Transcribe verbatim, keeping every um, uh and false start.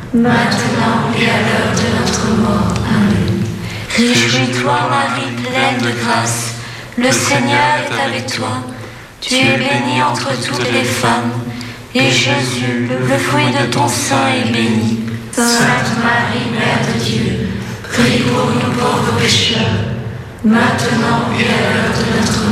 maintenant et à l'heure de notre mort. Amen. Réjouis-toi, Marie, pleine de grâce, le Seigneur est avec toi. Tu es bénie entre toutes les femmes, et Jésus, le fruit de ton sein, est béni. Sainte Marie, Mère de Dieu, prie pour nous pauvres pécheurs, maintenant et à l'heure de notre mort.